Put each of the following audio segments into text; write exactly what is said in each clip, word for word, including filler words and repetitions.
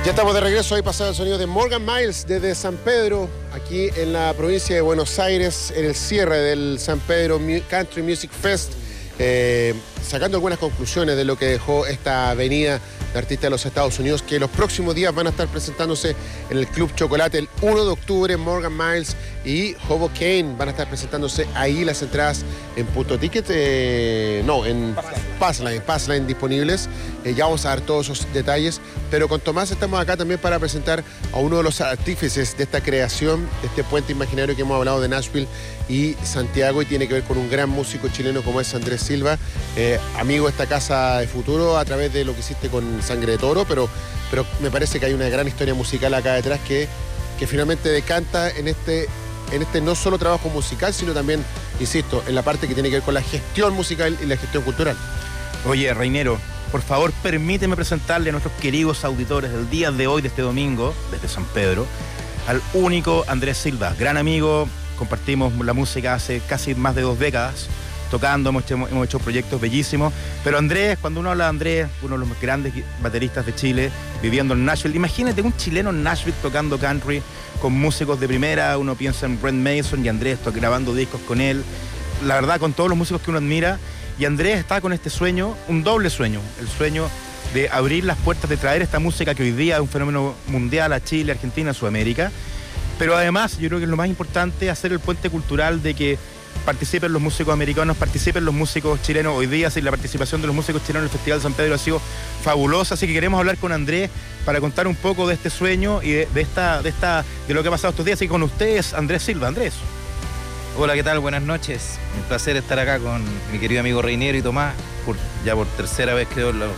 Ya estamos de regreso, ahí pasado el sonido de Morgan Miles desde San Pedro, aquí en la provincia de Buenos Aires, en el cierre del San Pedro Country Music Fest, eh, sacando algunas conclusiones de lo que dejó esta avenida de artistas de los Estados Unidos, que los próximos días van a estar presentándose en el Club Chocolate el uno de octubre. Morgan Miles y Hoboken van a estar presentándose ahí, las entradas en Punto Ticket, eh, no, en Passline, Passline disponibles. Eh, ya vamos a dar todos esos detalles, pero con Tomás estamos acá también para presentar a uno de los artífices de esta creación, de este puente imaginario que hemos hablado de Nashville y Santiago, y tiene que ver con un gran músico chileno como es Andrés Silva, eh, amigo de esta casa de futuro a través de lo que hiciste con Sangre de Toro, pero, pero me parece que hay una gran historia musical acá detrás que, que finalmente decanta en este, en este no solo trabajo musical, sino también, insisto, en la parte que tiene que ver con la gestión musical y la gestión cultural. Oye, Reinero, por favor, permíteme presentarle a nuestros queridos auditores del día de hoy, de este domingo, desde San Pedro, al único Andrés Silva, gran amigo, compartimos la música hace casi más de dos décadas, tocando, hemos hecho, hemos hecho proyectos bellísimos, pero Andrés, cuando uno habla de Andrés, uno de los más grandes bateristas de Chile, viviendo en Nashville, imagínate un chileno en Nashville tocando country con músicos de primera, uno piensa en Brent Mason y Andrés grabando discos con él, la verdad, con todos los músicos que uno admira, y Andrés está con este sueño, un doble sueño, el sueño de abrir las puertas, de traer esta música que hoy día es un fenómeno mundial a Chile, Argentina, Sudamérica, pero además, yo creo que es lo más importante, hacer el puente cultural de que participen los músicos americanos, participen los músicos chilenos. Hoy día sí, la participación de los músicos chilenos en el Festival de San Pedro ha sido fabulosa, así que queremos hablar con Andrés para contar un poco de este sueño y de, de, esta, de, esta, de lo que ha pasado estos días. Así que con ustedes, Andrés Silva. Andrés. Hola, ¿qué tal? Buenas noches. Un placer estar acá con mi querido amigo Reinero y Tomás, por, ya por tercera vez creo, lo,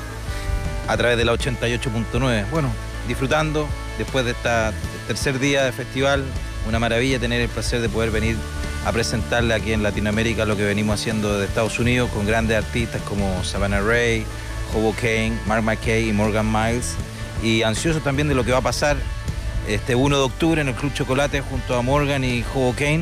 a través de la ochenta y ocho punto nueve. Bueno, disfrutando después de este tercer día de festival, una maravilla tener el placer de poder venir a presentarle aquí en Latinoamérica lo que venimos haciendo de Estados Unidos con grandes artistas como Savannah Rey, Hoboken, Mark McKay y Morgan Miles, y ansioso también de lo que va a pasar este uno de octubre en el Club Chocolate junto a Morgan y Hoboken,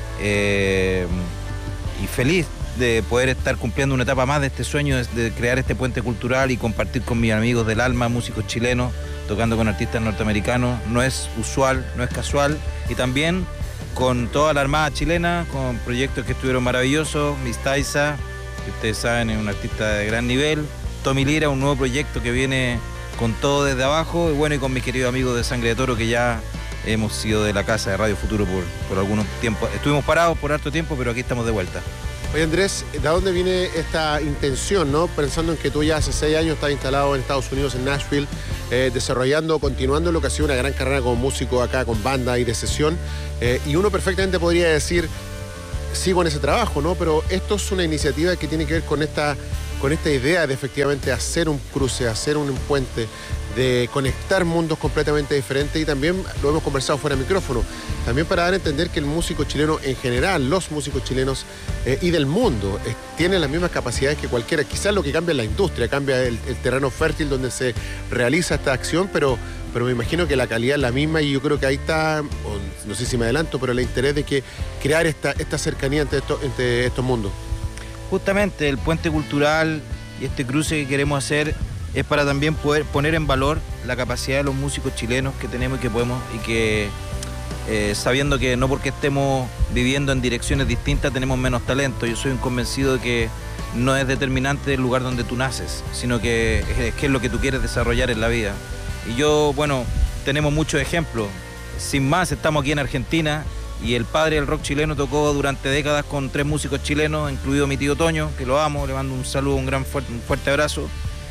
eh, y feliz de poder estar cumpliendo una etapa más de este sueño de, de crear este puente cultural y compartir con mis amigos del alma, músicos chilenos, tocando con artistas norteamericanos. No es usual, no es casual, y también con toda la Armada chilena, con proyectos que estuvieron maravillosos. Miss Taisa, que ustedes saben es un artista de gran nivel. Tommy Lira, un nuevo proyecto que viene con todo desde abajo. Y bueno, y con mis queridos amigos de Sangre de Toro, que ya hemos sido de la casa de Radio Futuro por, por algunos tiempos. Estuvimos parados por harto tiempo, pero aquí estamos de vuelta. Oye, Andrés, ¿de dónde viene esta intención, no? Pensando en que tú ya hace seis años estás instalado en Estados Unidos, en Nashville, eh, desarrollando, continuando lo que ha sido una gran carrera como músico acá, con banda y de sesión, eh, y uno perfectamente podría decir, sigo en ese trabajo, ¿no? Pero esto es una iniciativa que tiene que ver con esta, con esta idea de efectivamente hacer un cruce, hacer un puente, de conectar mundos completamente diferentes, y también lo hemos conversado fuera de micrófono, también para dar a entender que el músico chileno en general, los músicos chilenos eh, y del mundo, eh, tienen las mismas capacidades que cualquiera. Quizás lo que cambia es la industria, cambia el, el terreno fértil donde se realiza esta acción, pero, pero me imagino que la calidad es la misma, y yo creo que ahí está, o no sé si me adelanto, pero el interés de que crear esta, esta cercanía entre, esto, entre estos mundos. Justamente el puente cultural y este cruce que queremos hacer es para también poder poner en valor la capacidad de los músicos chilenos que tenemos y que podemos, y que eh, sabiendo que no porque estemos viviendo en direcciones distintas tenemos menos talento. Yo soy un convencido de que no es determinante el lugar donde tú naces, sino que es, que es lo que tú quieres desarrollar en la vida. Y yo, bueno, tenemos muchos ejemplos. Sin más, estamos aquí en Argentina y el padre del rock chileno tocó durante décadas con tres músicos chilenos, incluido mi tío Toño, que lo amo, le mando un saludo, un gran fuerte, un fuerte abrazo.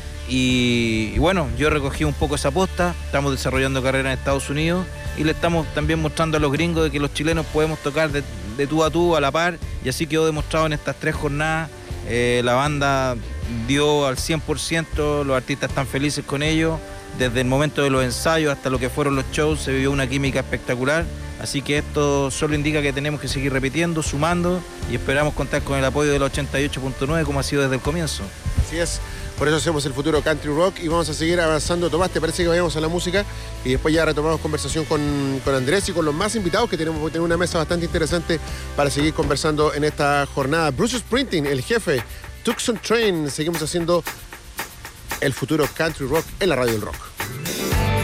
Y, y bueno, yo recogí un poco esa posta, estamos desarrollando carrera en Estados Unidos y le estamos también mostrando a los gringos de que los chilenos podemos tocar de, de tú a tú, a la par, y así quedó demostrado en estas tres jornadas. Eh, la banda dio al cien por ciento, los artistas están felices con ello, desde el momento de los ensayos hasta lo que fueron los shows se vivió una química espectacular, así que esto solo indica que tenemos que seguir repitiendo, sumando, y esperamos contar con el apoyo de la ochenta y ocho punto nueve como ha sido desde el comienzo. Así es. Por eso hacemos el futuro Country Rock y vamos a seguir avanzando. Tomás, ¿te parece que vayamos a la música? Y después ya retomamos conversación con, con Andrés y con los más invitados, que tenemos que tener una mesa bastante interesante para seguir conversando en esta jornada. Bruce Springsteen, el jefe, Tucson Train. Seguimos haciendo el futuro Country Rock en la Radio del Rock.